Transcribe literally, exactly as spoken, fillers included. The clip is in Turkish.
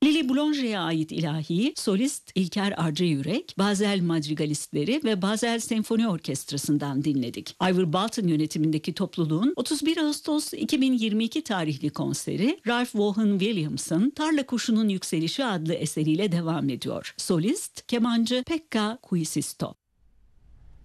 Lili Boulanger'e ait ilahiyi solist İlker Arcayürek, Basel Madrigalistleri ve Basel Senfoni Orkestrası'ndan dinledik. Ivor Bolton yönetimindeki topluluğun otuz bir Ağustos iki bin yirmi iki tarihli konseri Ralph Vaughan Williams'ın Tarla Kuşu'nun Yükselişi adlı eseriyle devam ediyor. Solist kemancı Pekka Kuisisto.